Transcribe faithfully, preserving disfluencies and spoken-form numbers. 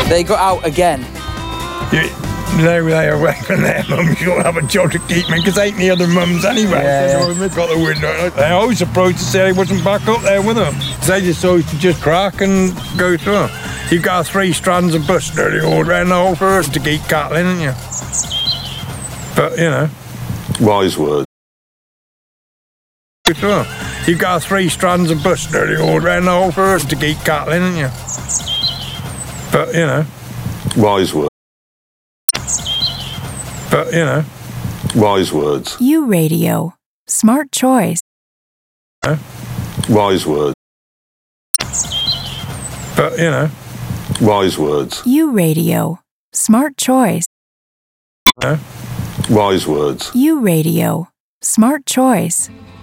They got out again. You, they they away from their mums. You'll have a job to keep me, because ain't the other mums anyway. Yeah. So they've got the window. They're always surprised to say he wasn't back up there with them. They just always to just crack and go through. You've got three strands of bush nearly all round the whole forest to keep cattle in, haven't you? But, you know. Wise words. You've got three strands of bush nearly all round the whole forest to keep cattle in, haven't you? But, you know. Wise words. But, you know. Wise words. U Radio. Smart choice. You know? Wise words. But, you know. Wise words. U Radio. Smart choice. You know? Wise words. U Radio. Smart choice.